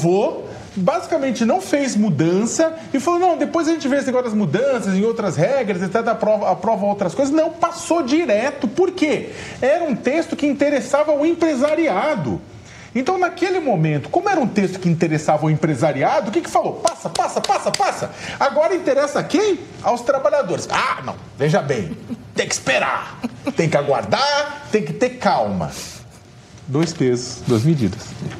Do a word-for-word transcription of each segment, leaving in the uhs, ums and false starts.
aprovou, basicamente não fez mudança e falou, não, depois a gente vê esse negócio das mudanças, em outras regras, etcétera, aprova, aprova outras coisas. Não, passou direto. Por quê? Era um texto que interessava o empresariado. Então, naquele momento, como era um texto que interessava o empresariado, o que que falou? Passa, passa, passa, passa. Agora interessa a quem? Aos trabalhadores. Ah, não, veja bem, tem que esperar, tem que aguardar, tem que ter calma. Dois pesos, duas medidas.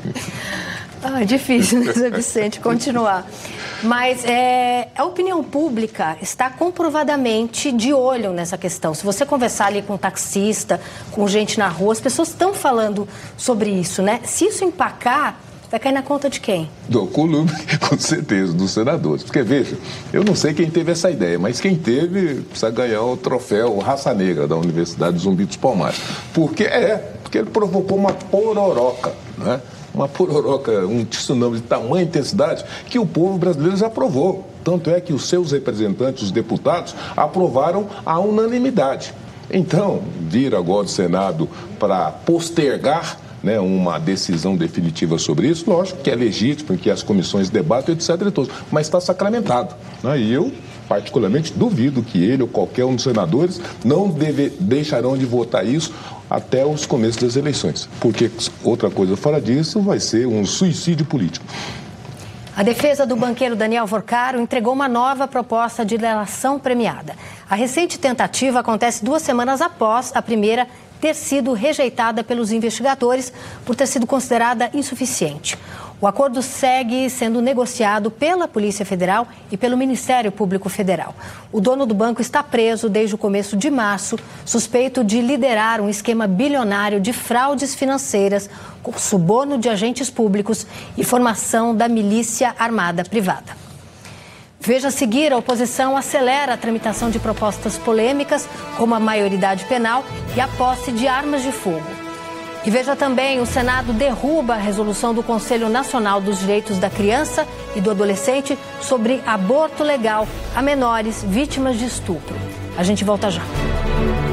Ah, é difícil, né, Zé Vicente, continuar. Mas é, a opinião pública está comprovadamente de olho nessa questão. Se você conversar ali com taxista, com gente na rua, as pessoas estão falando sobre isso, né? Se isso empacar, vai cair na conta de quem? Do clube, com certeza, dos senadores. Porque, veja, eu não sei quem teve essa ideia, mas quem teve precisa ganhar o troféu Raça Negra da Universidade Zumbi dos Palmares. Porque é, porque ele provocou uma pororoca, né? Uma pororoca, um tsunami de tamanha intensidade que o povo brasileiro já aprovou. Tanto é que os seus representantes, os deputados, aprovaram à unanimidade. Então, vir agora o Senado para postergar, né, uma decisão definitiva sobre isso, lógico que é legítimo, que as comissões debatem, etcétera. Mas está sacramentado, né? E eu, particularmente, duvido que ele ou qualquer um dos senadores não deve, deixarão de votar isso até os começos das eleições. Porque outra coisa fora disso vai ser um suicídio político. A defesa do banqueiro Daniel Vorcaro entregou uma nova proposta de delação premiada. A recente tentativa acontece duas semanas após a primeira ter sido rejeitada pelos investigadores por ter sido considerada insuficiente. O acordo segue sendo negociado pela Polícia Federal e pelo Ministério Público Federal. O dono do banco está preso desde o começo de março, suspeito de liderar um esquema bilionário de fraudes financeiras com suborno de agentes públicos e formação da milícia armada privada. Veja a seguir, a oposição acelera a tramitação de propostas polêmicas, como a maioridade penal e a posse de armas de fogo. E veja também, o Senado derruba a resolução do Conselho Nacional dos Direitos da Criança e do Adolescente sobre aborto legal a menores vítimas de estupro. A gente volta já.